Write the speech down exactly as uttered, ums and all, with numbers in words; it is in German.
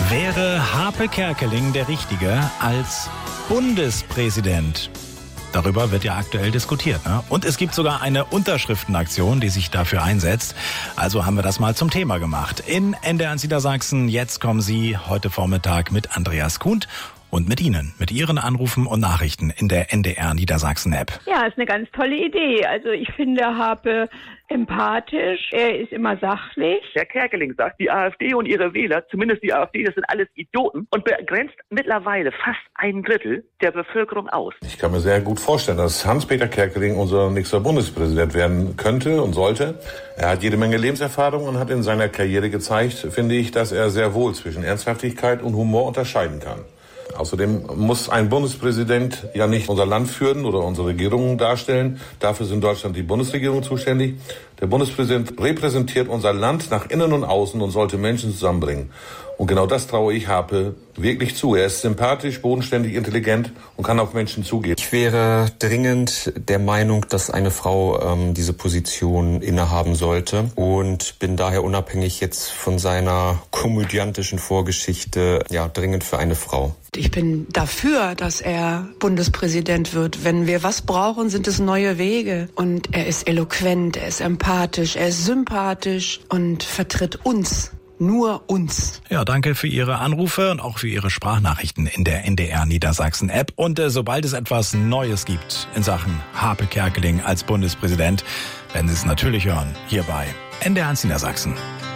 Wäre Harpe Kerkeling der Richtige als Bundespräsident? Darüber wird ja aktuell diskutiert, ne? Und es gibt sogar eine Unterschriftenaktion, die sich dafür einsetzt. Also haben wir das mal zum Thema gemacht. In N D R Niedersachsen, jetzt kommen Sie heute Vormittag mit Andreas Kuhn und mit Ihnen, mit Ihren Anrufen und Nachrichten in der N D R Niedersachsen App. Ja, ist eine ganz tolle Idee. Also ich finde Harpe empathisch, er ist immer sachlich. Herr Kerkeling sagt, die AfD und ihre Wähler, zumindest die AfD, das sind alles Idioten und begrenzt mittlerweile fast ein Drittel der Bevölkerung aus. Ich kann mir sehr gut vorstellen, dass Hans-Peter Kerkeling unser nächster Bundespräsident werden könnte und sollte. Er hat jede Menge Lebenserfahrung und hat in seiner Karriere gezeigt, finde ich, dass er sehr wohl zwischen Ernsthaftigkeit und Humor unterscheiden kann. Außerdem muss ein Bundespräsident ja nicht unser Land führen oder unsere Regierung darstellen. Dafür ist in Deutschland die Bundesregierung zuständig. Der Bundespräsident repräsentiert unser Land nach innen und außen und sollte Menschen zusammenbringen. Und genau das traue ich Harpe wirklich zu. Er ist sympathisch, bodenständig, intelligent und kann auf Menschen zugehen. Ich wäre dringend der Meinung, dass eine Frau ähm, diese Position innehaben sollte und bin daher unabhängig jetzt von seiner komödiantischen Vorgeschichte ja dringend für eine Frau. Ich bin dafür, dass er Bundespräsident wird. Wenn wir was brauchen, sind es neue Wege. Und er ist eloquent, er ist empathisch, er ist sympathisch und vertritt uns. Nur uns. Ja, danke für Ihre Anrufe und auch für Ihre Sprachnachrichten in der N D R Niedersachsen App. Und äh, sobald es etwas Neues gibt in Sachen Harpe Kerkeling als Bundespräsident, werden Sie es natürlich hören, hier bei N D R Niedersachsen.